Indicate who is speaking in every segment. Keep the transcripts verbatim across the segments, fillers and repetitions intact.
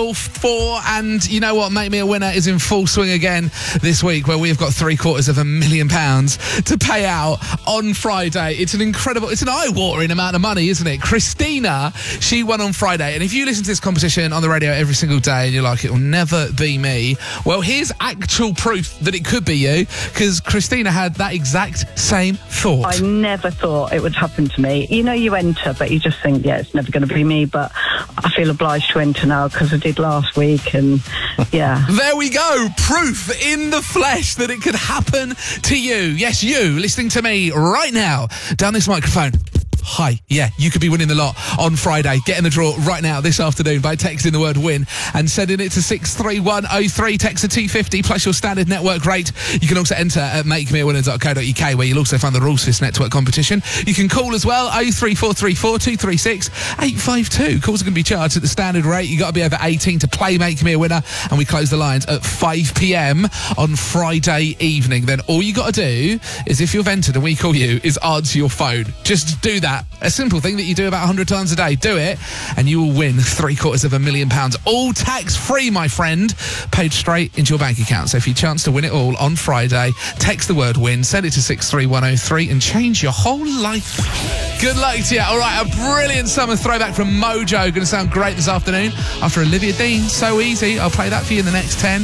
Speaker 1: till four. And you know what? Make Me a Winner is in full swing again this week, where we've got three quarters of a million pounds to pay out on Friday. It's an incredible, it's an eye-watering amount of money, isn't it? Christina, she won on Friday. And if you listen to this competition on the radio every single day and you're like, it will never be me, well, here's actual proof that it could be you, because Christina had that exact same thought.
Speaker 2: I never thought it would happen to me. You know, you enter, but you just think, yeah, it's never going to be me. But I feel obliged to enter now because I did last week, and yeah.
Speaker 1: There we go. Proof in the flesh that it could happen to you. Yes, you listening to me right now down this microphone. Hi, yeah, you could be winning the lot on Friday. Get in the draw right now this afternoon by texting the word win and sending it to six three one oh three. Text to T fifty plus your standard network rate. You can also enter at make me a winner dot co dot uk, where you'll also find the rules for this network competition. You can call as well, oh three four three four two three six eight five two. Calls are going to be charged at the standard rate. You've got to be over eighteen to play Make Me a Winner, and we close the lines at five p.m. on Friday evening. Then all you got to do is, if you've entered and we call you, is answer your phone. Just do that. A simple thing that you do about one hundred times a day. Do it, and you will win three quarters of a million pounds. All tax-free, my friend. Paid straight into your bank account. So if you chance to win it all on Friday, text the word win, send it to six three one oh three, and change your whole life. Good luck to you. All right, a brilliant summer throwback from Mojo. Going to sound great this afternoon after Olivia Dean. So easy. I'll play that for you in the next ten.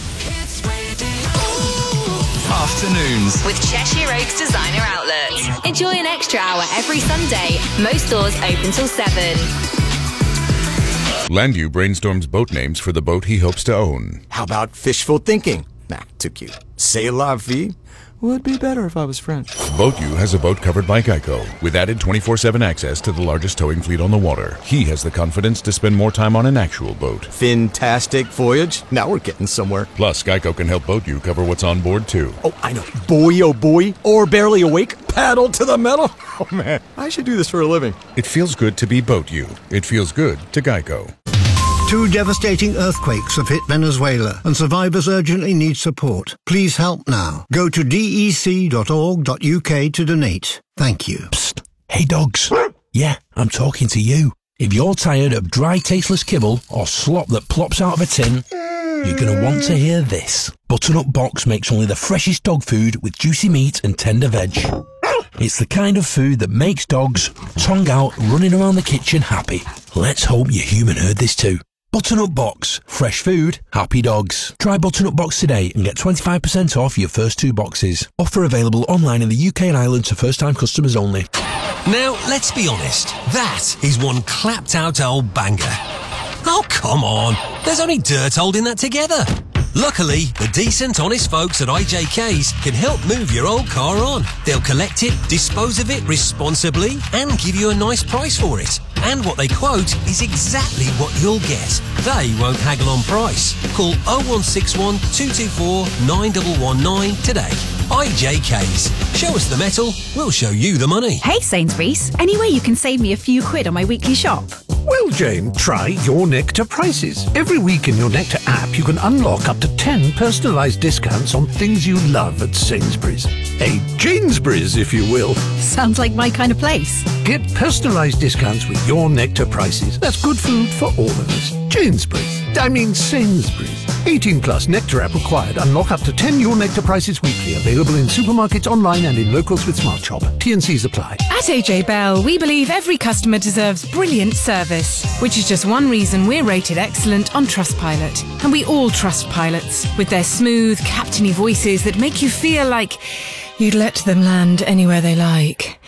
Speaker 3: Afternoons
Speaker 4: with Cheshire Oaks Designer Outlet. Enjoy an extra hour every Sunday. Most stores open till seven.
Speaker 5: Landu brainstorms boat names for the boat he hopes to own.
Speaker 6: How about fishful thinking? Nah, too cute. C'est la vie? Would be better if I was French.
Speaker 5: BoatU has a boat covered by Geico, with added twenty-four seven access to the largest towing fleet on the water. He has the confidence to spend more time on an actual boat.
Speaker 6: Fantastic voyage. Now we're getting somewhere.
Speaker 5: Plus, Geico can help BoatU cover what's on board, too.
Speaker 6: Oh, I know. Boy, oh boy. Or barely awake. Paddle to the metal. Oh, man. I should do this for a living.
Speaker 5: It feels good to be BoatU. It feels good to Geico.
Speaker 7: Two devastating earthquakes have hit Venezuela, and survivors urgently need support. Please help now. Go to d e c dot org dot u k to donate. Thank you.
Speaker 8: Psst. Hey, dogs. Yeah, I'm talking to you. If you're tired of dry, tasteless kibble or slop that plops out of a tin, you're going to want to hear this. Butternut Box makes only the freshest dog food with juicy meat and tender veg. It's the kind of food that makes dogs, tongue out, running around the kitchen happy. Let's hope your human heard this too. Butternut Box. Fresh food, happy dogs. Try Butternut Box today and get twenty-five percent off your first two boxes. Offer available online in the U K and Ireland to first-time customers only.
Speaker 9: Now, let's be honest. That is one clapped-out old banger. Oh, come on. There's only dirt holding that together. Luckily, the decent, honest folks at I J K's can help move your old car on. They'll collect it, dispose of it responsibly, and give you a nice price for it. And what they quote is exactly what you'll get. They won't haggle on price. Call oh one six one, two two four, nine one one nine today. I J K's. Show us the metal, we'll show you the money.
Speaker 10: Hey Sainsbury's, any way you can save me a few quid on my weekly shop?
Speaker 11: Well, Jane, try Your Nectar Prices. Every week in Your Nectar app, you can unlock up to ten personalised discounts on things you love at Sainsbury's. A Janesbury's, if you will.
Speaker 10: Sounds like my kind of place.
Speaker 11: Get personalised discounts with Your Nectar Prices. That's good food for all of us. Janesbury's. I mean Sainsbury's. eighteen plus Nectar app required. Unlock up to ten Your Nectar Prices weekly. Available in supermarkets, online and in locals with Smart Shop. T and Cs apply.
Speaker 12: At A J Bell, we believe every customer deserves brilliant service, which is just one reason we're rated excellent on Trustpilot. And we all trust pilots, with their smooth, captainy voices that make you feel like you'd let them land anywhere they like.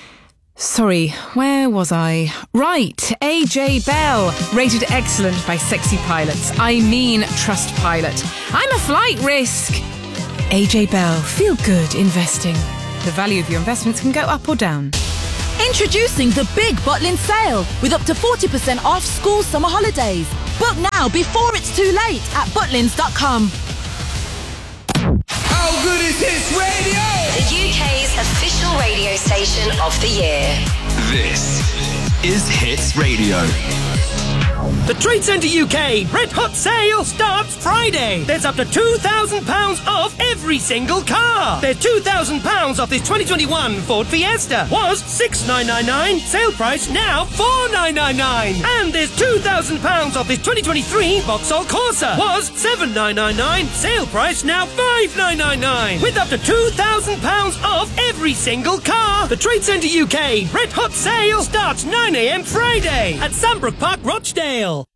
Speaker 12: Sorry, where was I? Right, A J Bell, rated excellent by sexy pilots. I mean Trustpilot. I'm a flight risk. A J Bell, feel good investing. The value of your investments can go up or down.
Speaker 13: Introducing the Big Butlins Sale with up to forty percent off school summer holidays. Book now before it's too late at butlins dot com.
Speaker 3: How good is Hits Radio?
Speaker 4: The U K's official radio station of the year.
Speaker 3: This is Hits Radio.
Speaker 14: The Trade Centre U K Red Hot Sale starts Friday. There's up to two thousand pounds off every single car. There's two thousand pounds off this twenty twenty-one Ford Fiesta. Was six thousand nine hundred ninety-nine pounds. Sale price now four thousand nine hundred ninety-nine pounds. And there's two thousand pounds off this twenty twenty-three Vauxhall Corsa. Was seven thousand nine hundred ninety-nine pounds. Sale price now five thousand nine hundred ninety-nine pounds. With up to two thousand pounds off every single car. The Trade Centre U K Red Hot Sale starts nine a m Friday at Sandbrook Park, Rochdale.